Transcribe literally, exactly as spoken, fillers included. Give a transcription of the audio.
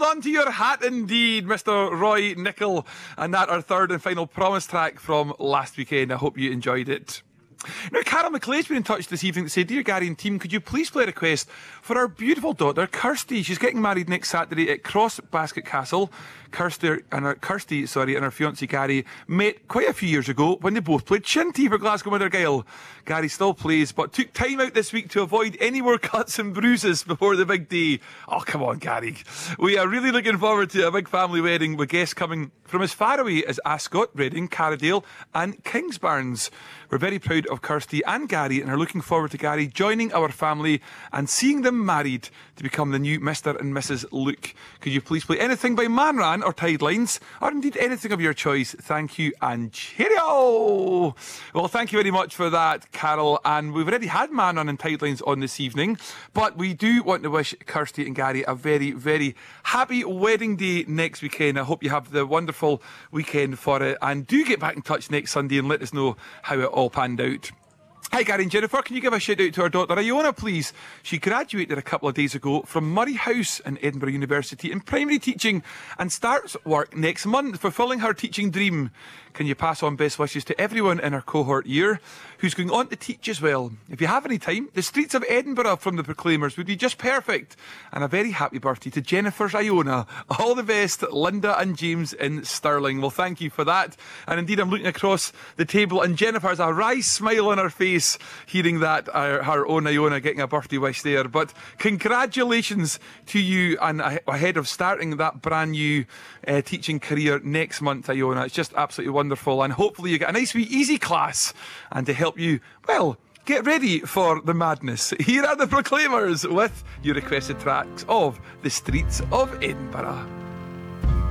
hold on to your hat indeed, Mister Roy Nickel. And that our third and final promise track from last weekend. I hope you enjoyed it. Now, Carol McClay's been in touch this evening to say, dear Gary and team, could you please play a request for our beautiful daughter, Kirsty? She's getting married next Saturday at Cross Basket Castle. Kirsty and her, Kirsty, sorry, and her fiancé Gary met quite a few years ago when they both played shinty for Glasgow Mothergill. Gary still plays, but took time out this week to avoid any more cuts and bruises before the big day. Oh, come on, Gary. We are really looking forward to a big family wedding with guests coming from as far away as Ascot, Reading, Carradale and Kingsbarns. We're very proud of Kirsty and Gary and are looking forward to Gary joining our family and seeing them married to become the new Mister and Missus Luke. Could you please play anything by Manran or Tidelines, or indeed anything of your choice? Thank you and cheerio! Well, thank you very much for that, Carol. And we've already had Manran and Tidelines on this evening, but we do want to wish Kirsty and Gary a very, very happy wedding day next weekend. I hope you have the wonderful weekend for it, and do get back in touch next Sunday and let us know how it all panned out. Hi Gary and Jennifer, can you give a shout out to our daughter Iona please? She graduated a couple of days ago from Murray House in Edinburgh University in primary teaching and starts work next month, fulfilling her teaching dream. Can you pass on best wishes to everyone in her cohort year who's going on to teach as well? If you have any time, the streets of Edinburgh from the Proclaimers would be just perfect. And a very happy birthday to Jennifer's Iona. All the best, Linda and James in Stirling. Well, thank you for that. And indeed, I'm looking across the table and Jennifer has a wry smile on her face hearing that, uh, her own Iona getting a birthday wish there. But congratulations to you, and ahead of starting that brand new uh, teaching career next month, Iona. It's just absolutely wonderful, and hopefully you get a nice wee easy class and to help you, well, get ready for the madness. Here are the Proclaimers with your requested tracks of the streets of Edinburgh.